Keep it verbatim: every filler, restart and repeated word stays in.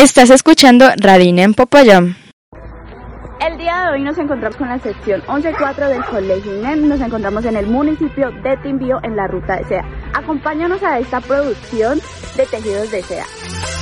Estás escuchando Radina en Popayán. El día de hoy nos encontramos con la sección once cuatro del Colegio INEM. Nos encontramos en el municipio de Timbío, en la ruta de seda. Acompáñanos a esta producción de tejidos de seda.